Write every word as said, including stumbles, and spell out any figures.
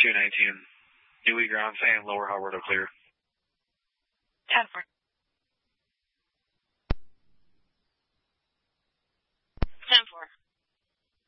two nineteen. Dewey ground saying lower Alberta clear. ten four.